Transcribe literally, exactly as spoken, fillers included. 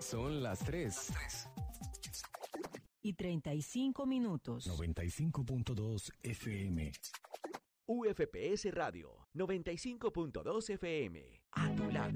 Son las tres. Y treinta y cinco minutos. noventa y cinco punto dos F M. U F P S Radio, noventa y cinco punto dos F M. A tu lado.